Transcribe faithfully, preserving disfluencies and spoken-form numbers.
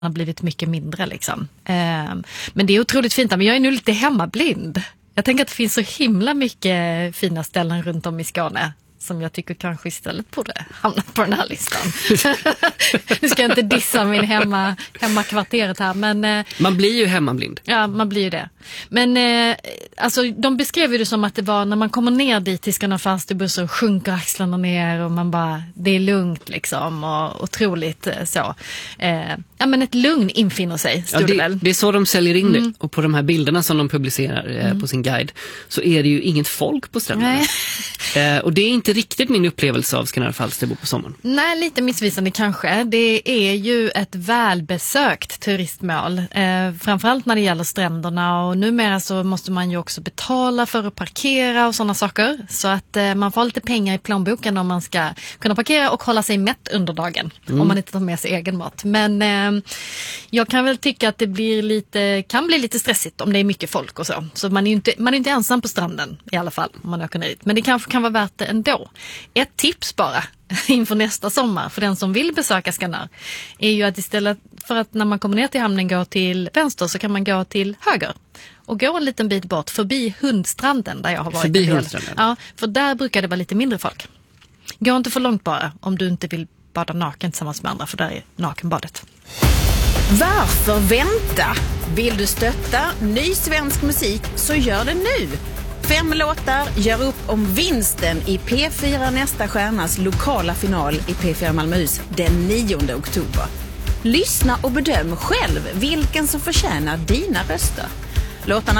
har blivit mycket mindre liksom. Eh, men det är otroligt fint, men jag är nu lite hemmablind. Jag tänker att det finns så himla mycket fina ställen runt om i Skåne som jag tycker kanske istället borde hamna på den här listan. Nu ska jag inte dissa min hemma, hemmakvarteret här, men... Eh, man blir ju hemmablind. Ja, man blir ju det. Men eh, alltså, de beskrev ju det som att det var när man kommer ner dit till Skåne Falsterbo så sjunker axlarna ner och man bara, det är lugnt liksom och otroligt eh, så. Eh, ja, men ett lugn infinner sig, stod ja, det, det väl. Det är så de säljer in mm. det. Och på de här bilderna som de publicerar eh, mm. på sin guide så är det ju inget folk på stränderna. Eh, och det är inte riktigt min upplevelse av Skåne Falsterbo på sommaren. Nej, lite missvisande kanske. Det är ju ett välbesökt turistmål. Eh, framförallt när det gäller stränderna, och numera så måste man ju också betala för att parkera och sådana saker. Så att eh, man får lite pengar i plånboken om man ska kunna parkera och hålla sig mätt under dagen. Mm. Om man inte tar med sig egen mat. Men eh, jag kan väl tycka att det blir lite, kan bli lite stressigt om det är mycket folk och så. Så man är ju inte, man är inte ensam på stranden i alla fall om man åker dit. Men det kanske kan vara värt det ändå. Ett tips bara inför nästa sommar för den som vill besöka Skåne är ju att istället för att när man kommer ner till hamnen gå till vänster så kan man gå till höger och gå en liten bit bort förbi Hundstranden där jag har varit. Förbi Hundstranden? Ja, för där brukar det vara lite mindre folk. Gå inte för långt bara om du inte vill bada naken tillsammans med andra, för där är nakenbadet. Varför vänta? Vill du stötta ny svensk musik så gör det nu. Fem låtar gör upp om vinsten i P fyra Nästa Stjärnas lokala final i P fyra Malmöhus den nionde oktober. Lyssna och bedöm själv vilken som förtjänar dina röster. Låtarna